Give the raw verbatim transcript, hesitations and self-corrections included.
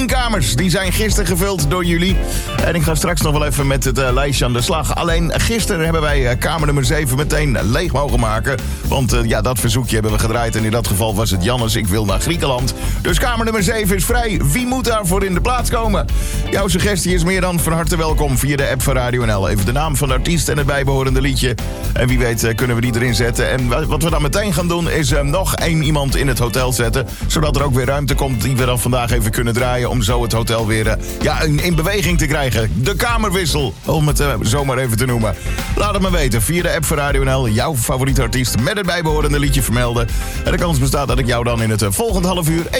kamers. Die zijn gisteren gevuld door jullie. En ik ga straks nog wel even met het uh, lijstje aan de slag. Alleen gisteren hebben wij uh, kamer nummer zeven meteen leeg mogen maken. Want uh, ja, dat verzoekje hebben we gedraaid. En in dat geval was het Jannes, ik wil naar Griekenland. Dus kamer nummer zeven is vrij. Wie moet daarvoor in de plaats komen? Jouw suggestie is meer dan van harte welkom via de app van Radio N L. Even de naam van de artiest en het bijbehorende liedje. En wie weet uh, kunnen we die erin zetten. En wat we dan meteen gaan doen is uh, nog één iemand in het hotel zetten. Zodat er ook weer ruimte komt die we dan vandaag even kunnen draaien. Om zo het hotel weer uh, ja, in, in beweging te krijgen. De kamerwissel, om het uh, zomaar even te noemen. Laat het me weten via de app van Radio N L. Jouw favoriete artiest met het bijbehorende liedje vermelden. En de kans bestaat dat ik jou dan in het uh, volgende half uur